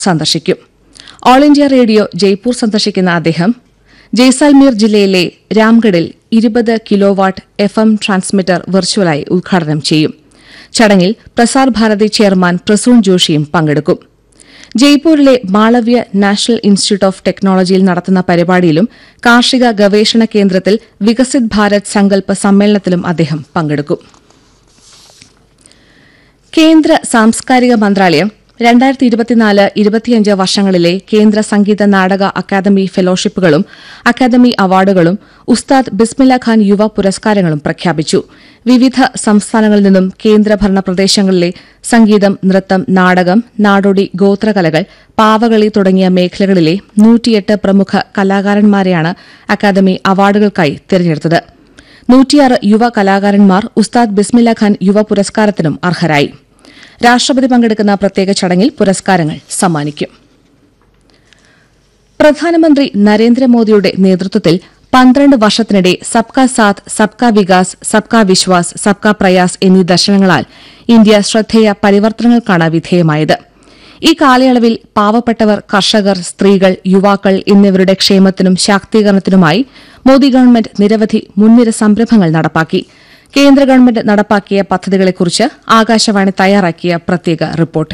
സന്ദർശിക്കും. All India radio Jaipur സന്ദർശിക്കുന്ന അദ്ദേഹം ജയ്സാൽമീർ ജില്ലയിലെ രാംഗഡിൽ 20 കിലോവാട്ട് FM ട്രാൻസ്മിറ്റർ വെർച്വലായി ഉദ്ഘാടനം ചെയ്യും. ചടങ്ങിൽ പ്രസാർ ഭാരതി ചെയർമാൻ പ്രസൂൺ ജോഷിയും പങ്കെടുക്കും. ജയ്പൂരിലെ മാളവ്യ നാഷണൽ ഇൻസ്റ്റിറ്റ്യൂട്ട് ഓഫ് ടെക്നോളജിയിൽ നടത്തുന്ന പരിപാടിയിലും കാർഷിക ഗവേഷണ കേന്ദ്രത്തിൽ വികസിത് ഭാരത് സങ്കല്പ സമ്മേളനത്തിലും അദ്ദേഹം പങ്കെടുക്കും. കേന്ദ്ര സാംസ്കാരിക മന്ത്രാലയം 2024-25 വർഷങ്ങളിലെ കേന്ദ്ര സംഗീത നാടക അക്കാദമി ഫെലോഷിപ്പുകളും അക്കാദമി അവാർഡുകളും ഉസ്താദ് ബിസ്മില്ല ഖാൻ യുവ പുരസ്കാരങ്ങളും പ്രഖ്യാപിച്ചു. വിവിധ സംസ്ഥാനങ്ങളിൽ നിന്നും കേന്ദ്രഭരണ പ്രദേശങ്ങളിലെ സംഗീതം, നൃത്തം, നാടകം, നാടോടി ഗോത്രകലകൾ, പാവകളി തുടങ്ങിയ മേഖലകളിലെ 108 പ്രമുഖ കലാകാരന്മാരെയാണ് അക്കാദമി അവാർഡുകൾക്കായി തിരഞ്ഞെടുത്തത്. 106 യുവ കലാകാരന്മാർ ഉസ്താദ് ബിസ്മില്ല ഖാൻ യുവ പുരസ്കാരത്തിനും അർഹരായി. രാഷ്ട്രപതി പങ്കെടുക്കുന്ന പ്രത്യേക ചടങ്ങിൽ പുരസ്കാരങ്ങൾ സമ്മാനിക്കും. പ്രധാനമന്ത്രി നരേന്ദ്രമോദിയുടെ നേതൃത്വത്തിൽ 12 വർഷത്തിനിടെ സബ്കാ സാത്ത്, സബ്കാ വികാസ്, സബ്കാ വിശ്വാസ്, സബ്കാ പ്രയാസ് എന്നീ ദർശനങ്ങളാൽ ഇന്ത്യ ശ്രദ്ധേയ പരിവർത്തനങ്ങൾക്കാണ് വിധേയമായത്. ഈ കാലയളവിൽ പാവപ്പെട്ടവർ, കർഷകർ, സ്ത്രീകൾ, യുവാക്കൾ എന്നിവരുടെ ക്ഷേമത്തിനും ശാക്തീകരണത്തിനുമായി മോദി ഗവൺമെന്റ് നിരവധി മുൻനിര സംരംഭങ്ങൾ നടപ്പാക്കി. കേന്ദ്ര ഗവൺമെന്റ് നടപ്പാക്കിയ പദ്ധതികളെക്കുറിച്ച് ആകാശവാണി തയ്യാറാക്കിയ പ്രത്യേക റിപ്പോർട്ട്.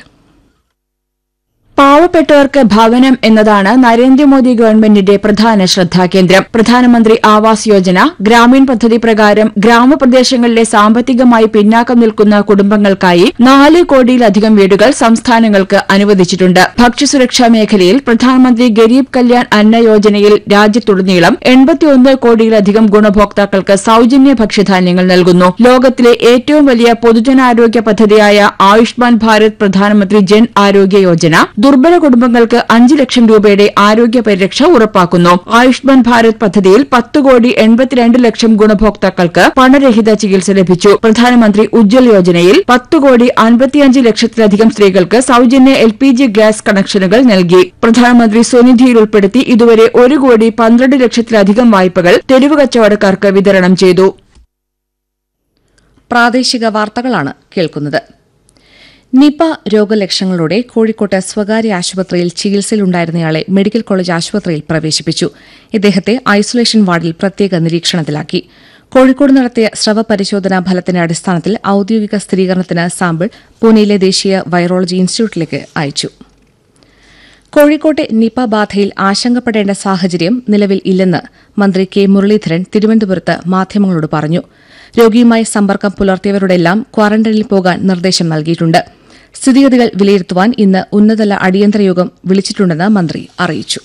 പാവപ്പെട്ടവർക്ക് ഭവനം എന്നതാണ് നരേന്ദ്രമോദി ഗവൺമെന്റിന്റെ പ്രധാന ശ്രദ്ധാകേന്ദ്രം. പ്രധാനമന്ത്രി ആവാസ് യോജന, ഗ്രാമീൺ പദ്ധതി പ്രകാരം ഗ്രാമപ്രദേശങ്ങളിലെ സാമ്പത്തികമായി പിന്നാക്കം നിൽക്കുന്ന കുടുംബങ്ങൾക്കായി 4 കോടിയിലധികം വീടുകൾ സംസ്ഥാനങ്ങൾക്ക് അനുവദിച്ചിട്ടുണ്ട്. ഭക്ഷ്യസുരക്ഷാ മേഖലയിൽ പ്രധാനമന്ത്രി ഗരീബ് കല്യാൺ അന്ന യോജനയിൽ രാജ്യത്തുടനീളം 81 കോടിയിലധികം ഗുണഭോക്താക്കൾക്ക് സൌജന്യ ഭക്ഷ്യധാന്യങ്ങൾ നൽകുന്നു. ലോകത്തിലെ ഏറ്റവും വലിയ പൊതുജനാരോഗ്യ പദ്ധതിയായ ആയുഷ്മാൻ ഭാരത് പ്രധാനമന്ത്രി ജൻ ആരോഗ്യ യോജന ദുർബല കുടുംബങ്ങൾക്ക് 5 ലക്ഷം രൂപയുടെ ആരോഗ്യ പരിരക്ഷ ഉറപ്പാക്കുന്നു. ആയുഷ്മാൻ ഭാരത് പദ്ധതിയിൽ 10 കോടി 82 ലക്ഷം ഗുണഭോക്താക്കൾക്ക് പണരഹിത ചികിത്സ ലഭിച്ചു. പ്രധാനമന്ത്രി ഉജ്ജ്വൽ യോജനയിൽ 10 കോടി 55 ലക്ഷത്തിലധികം സ്ത്രീകൾക്ക് സൌജന്യ LPG ഗ്യാസ് കണക്ഷനുകൾ നൽകി. പ്രധാനമന്ത്രി സ്വനിധിയിൽ ഉൾപ്പെടുത്തി ഇതുവരെ 1 കോടി 12 ലക്ഷത്തിലധികം വായ്പകൾ തെരുവ് കച്ചവടക്കാർക്ക് വിതരണം ചെയ്തു. പ്രാദേശിക വാർത്തകളാണ് കേൾക്കുന്നത്. നിപ രോഗലക്ഷണങ്ങളോടെ കോഴിക്കോട്ട് സ്വകാര്യ ആശുപത്രിയിൽ ചികിത്സയിലുണ്ടായിരുന്നയാളെ മെഡിക്കൽ കോളേജ് ആശുപത്രിയിൽ പ്രവേശിപ്പിച്ചു. ഇദ്ദേഹത്തെ ഐസൊലേഷൻ വാർഡിൽ പ്രത്യേക നിരീക്ഷണത്തിലാക്കി. കോഴിക്കോട് നടത്തിയ സ്രവ പരിശോധനാ ഫലത്തിന്റെ അടിസ്ഥാനത്തിൽ ഔദ്യോഗിക സ്ഥിരീകരണത്തിന് സാമ്പിൾ പൂനെയിലെ ദേശീയ വൈറോളജി ഇൻസ്റ്റിറ്റ്യൂട്ടിലേക്ക് അയച്ചു. കോഴിക്കോട്ടെ നിപ ബാധയിൽ ആശങ്കപ്പെടേണ്ട സാഹചര്യം നിലവിൽ ഇല്ലെന്ന് മന്ത്രി കെ മുരളീധരൻ തിരുവനന്തപുരത്ത് മാധ്യമങ്ങളോട് പറഞ്ഞു. രോഗിയുമായി സമ്പർക്കം പുലർത്തിയവരോടെല്ലാം ക്വാറന്റൈനിൽ പോകാൻ നിർദ്ദേശം നൽകിയിട്ടുണ്ട്. സ്ഥിതിഗതികൾ വിലയിരുത്തുവാൻ ഇന്ന് ഉന്നതതല അടിയന്തര യോഗം വിളിച്ചിട്ടുണ്ടെന്ന് മന്ത്രി അറിയിച്ചു.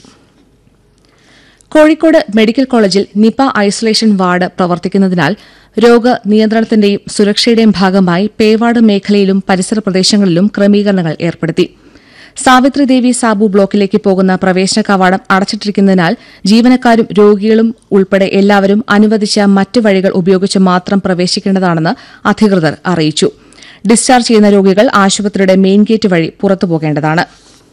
കോഴിക്കോട് മെഡിക്കൽ കോളേജിൽ നിപ ഐസൊലേഷൻ വാർഡ് പ്രവർത്തിക്കുന്നതിനാൽ രോഗനിയന്ത്രണത്തിന്റെയും സുരക്ഷയുടെയും ഭാഗമായി പേവാർഡ് മേഖലയിലും പരിസര പ്രദേശങ്ങളിലും ക്രമീകരണങ്ങൾ ഏർപ്പെടുത്തി. സാവിത്രിദേവി സാബു ബ്ലോക്കിലേക്ക് പോകുന്ന പ്രവേശന കവാടം അടച്ചിട്ടിരിക്കുന്നതിനാൽ ജീവനക്കാരും രോഗികളും ഉൾപ്പെടെ എല്ലാവരും അനുവദിച്ച മറ്റ് വഴികൾ ഉപയോഗിച്ച് മാത്രം പ്രവേശിക്കേണ്ടതാണെന്ന് അധികൃതർ അറിയിച്ചു. ഡിസ്ചാർജ് ചെയ്യുന്ന രോഗികൾ ആശുപത്രിയുടെ മെയിൻ ഗേറ്റ് വഴി പുറത്തുപോകേണ്ടതാണ്.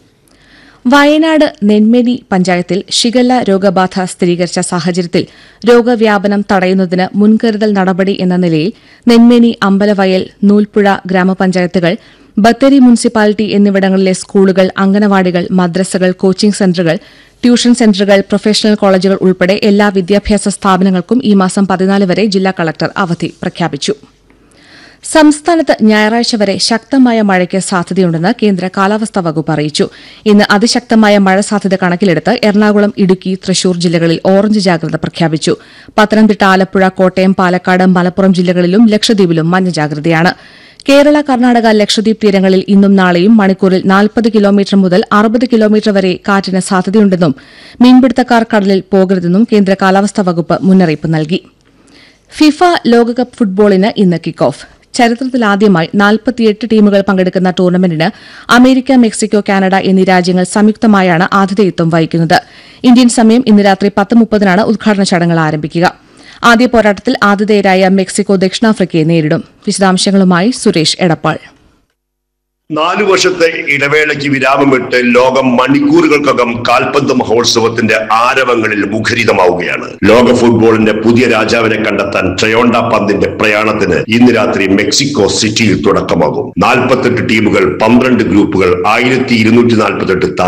വയനാട് നെന്മേനി പഞ്ചായത്തിൽ ഷിഗല്ല രോഗബാധ സ്ഥിരീകരിച്ച സാഹചര്യത്തിൽ രോഗവ്യാപനം തടയുന്നതിന് മുൻകരുതൽ നടപടി എന്ന നിലയിൽ നെന്മേനി, അമ്പലവയൽ, നൂൽപ്പുഴ ഗ്രാമപഞ്ചായത്തുകൾ, ബത്തേരി മുനിസിപ്പാലിറ്റി എന്നിവിടങ്ങളിലെ സ്കൂളുകൾ, അംഗനവാടികൾ, മദ്രസകൾ, കോച്ചിംഗ് സെന്ററുകൾ, ട്യൂഷൻ സെന്ററുകൾ, പ്രൊഫഷണൽ കോളേജുകൾ ഉൾപ്പെടെ എല്ലാ വിദ്യാഭ്യാസ സ്ഥാപനങ്ങൾക്കും ഈ മാസം 14 വരെ ജില്ലാ കളക്ടർ അവധി പ്രഖ്യാപിച്ചു. സംസ്ഥാനത്ത് ഞായറാഴ്ച വരെ ശക്തമായ മഴയ്ക്ക് സാധ്യതയുണ്ടെന്ന് കേന്ദ്ര കാലാവസ്ഥാ വകുപ്പ് അറിയിച്ചു. ഇന്ന് അതിശക്തമായ മഴ സാധ്യത കണക്കിലെടുത്ത് എറണാകുളം, ഇടുക്കി, തൃശൂർ ജില്ലകളിൽ ഓറഞ്ച് ജാഗ്രത പ്രഖ്യാപിച്ചു. പത്തനംതിട്ട, ആലപ്പുഴ, കോട്ടയം, പാലക്കാട്, മലപ്പുറം ജില്ലകളിലും ലക്ഷദ്വീപിലും മഞ്ഞ ജാഗ്രതയാണ്. കേരള, കർണാടക, ലക്ഷദ്വീപ് തീരങ്ങളിൽ ഇന്നും നാളെയും മണിക്കൂറിൽ 40 കിലോമീറ്റർ മുതൽ 60 കിലോമീറ്റർ വരെ കാറ്റിന് സാധ്യതയുണ്ടെന്നും മീൻപിടുത്തക്കാർ കടലിൽ പോകരുതെന്നും കേന്ദ്ര കാലാവസ്ഥാ വകുപ്പ് മുന്നറിയിപ്പ് നൽകി. ഫിഫ ലോകകപ്പ് ഫുട്ബോളിന് ഇന്ന് കിക്ക് ഓഫ്. ചരിത്രത്തിലാദ്യമായി 48 ടീമുകൾ പങ്കെടുക്കുന്ന ടൂർണമെന്റിന് അമേരിക്ക, മെക്സിക്കോ, കാനഡ എന്നീ രാജ്യങ്ങൾ സംയുക്തമായാണ് ആതിഥേയത്വം വഹിക്കുന്നത്. ഇന്ത്യൻ സമയം ഇന്ന് രാത്രി 10:30-നാണ് ഉദ്ഘാടന ചടങ്ങുകൾ ആരംഭിക്കുക. ആദ്യ പോരാട്ടത്തിൽ ആതിഥേയരായ മെക്സിക്കോ ദക്ഷിണാഫ്രിക്കയെ നേരിടും. വിശദാംശങ്ങളുമായി സുരേഷ് എടപ്പാൾ. 4 വർഷത്തെ ഇടവേളയ്ക്ക് വിരാമമിട്ട് ലോകം മണിക്കൂറുകൾക്കകം കാൽപന്ത് മഹോത്സവത്തിന്റെ ആരവങ്ങളിൽ മുഖരിതമാവുകയാണ്. ലോക ഫുട്ബോളിന്റെ പുതിയ രാജാവിനെ കണ്ടെത്താൻ ട്രയോണ്ട പന്തിന്റെ പ്രയാണത്തിന് ഇന്ന് രാത്രി മെക്സിക്കോ സിറ്റിയിൽ തുടക്കമാകും. 48 ടീമുകൾ, 12 ഗ്രൂപ്പുകൾ, 1248